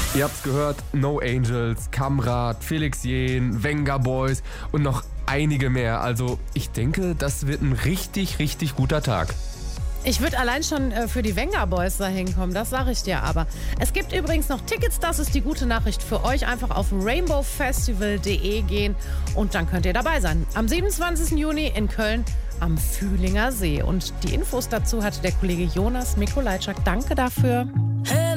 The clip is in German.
Ihr habt's gehört, No Angels, Kamrat, Felix Jähn, Venga Boys und noch einige mehr. Also ich denke, das wird ein richtig, richtig guter Tag. Ich würde allein schon für die Venga Boys da hinkommen, das sage ich dir aber. Es gibt übrigens noch Tickets, das ist die gute Nachricht für euch. Einfach auf rainbowfestival.de gehen und dann könnt ihr dabei sein. Am 27. Juni in Köln am Fühlinger See. Und die Infos dazu hatte der Kollege Jonas Mikolajczak. Danke dafür.